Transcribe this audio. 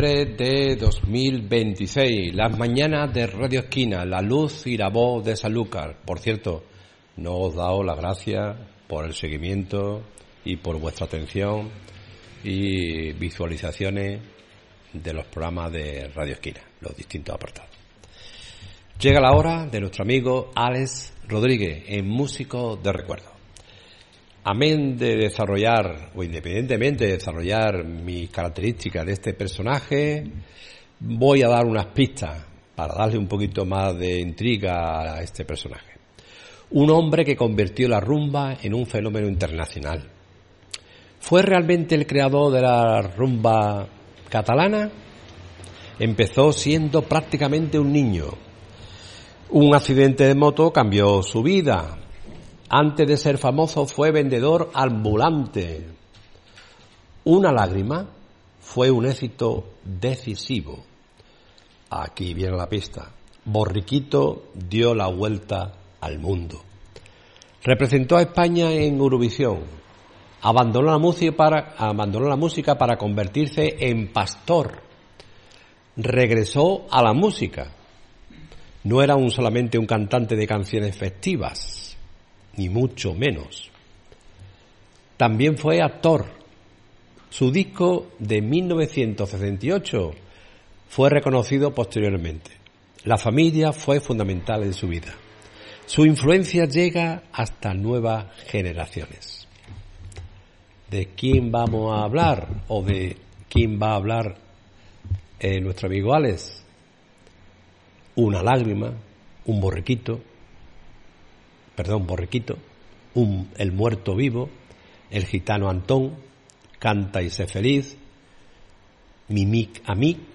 De 2026, las mañanas de Radio Esquina, la luz y la voz de Sanlúcar. Por cierto, no os dado las gracias por el seguimiento y por vuestra atención y visualizaciones de los programas de Radio Esquina, los distintos apartados. Llega la hora de nuestro amigo Alex Rodríguez en Músico de Recuerdo. Amén de desarrollar, o independientemente de desarrollar mis características de este personaje, voy a dar unas pistas para darle un poquito más de intriga a este personaje. Un hombre que convirtió la rumba en un fenómeno internacional. ¿Fue realmente el creador de la rumba catalana? Empezó siendo prácticamente un niño. Un accidente de moto cambió su vida. Antes de ser famoso fue vendedor ambulante. Una lágrima fue un éxito decisivo. Aquí viene la pista. Borriquito dio la vuelta al mundo. Representó a España en Eurovisión. Abandonó la música para convertirse en pastor. Regresó a la música. No era solamente un cantante de canciones festivas, ni mucho menos. También fue actor. Su disco de 1968 fue reconocido posteriormente. La familia fue fundamental en su vida. Su influencia llega hasta nuevas generaciones. ¿De quién vamos a hablar? ¿O de quién va a hablar nuestro amigo Alex? Una lágrima, un borriquito, el muerto vivo, el gitano Antón, Canta y sé feliz, Mimic Amic,